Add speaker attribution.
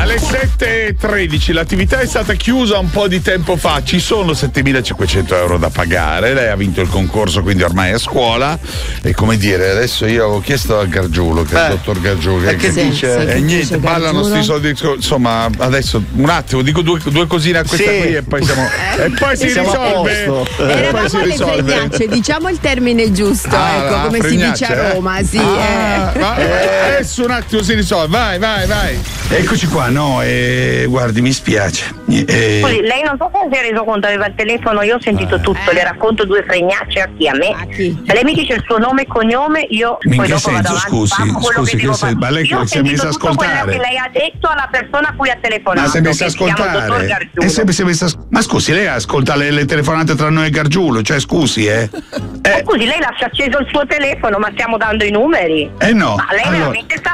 Speaker 1: alle 7:13 l'attività è stata chiusa un po' di tempo fa, ci sono 7.500 euro da pagare, lei ha vinto il concorso quindi ormai è a scuola e come dire adesso io avevo chiesto a Gargiulo che è il dottor Gargiulo che dice e niente ballano sti soldi, insomma adesso un attimo dico due cosine a questa qui e poi siamo e poi si risolve.
Speaker 2: Eravamo alle fregnacce, diciamo il termine giusto, ecco come si dice a Roma, sì.
Speaker 1: Adesso un attimo si risolve, vai.
Speaker 3: Eccoci qua, no, guardi, mi spiace.
Speaker 4: Scusi, lei non so se si è reso conto, aveva il telefono, io ho sentito tutto, le racconto due fregnacce a chi? A me. Se lei mi dice il suo nome e cognome, io
Speaker 3: in
Speaker 4: poi
Speaker 3: che
Speaker 4: dopo
Speaker 3: senso,
Speaker 4: scusi,
Speaker 3: ma lei
Speaker 4: io ho
Speaker 3: si è messa a
Speaker 4: sentito tutto quello
Speaker 3: ascoltare?
Speaker 4: che lei ha detto alla persona a cui ha telefonato.
Speaker 3: Ma si è messa a ascoltare? Ma scusi, lei ascolta le telefonate tra noi e Gargiulo, cioè scusi,
Speaker 4: Scusi, lei lascia acceso il suo telefono, ma stiamo dando i numeri.
Speaker 3: No.
Speaker 4: Ma lei veramente sta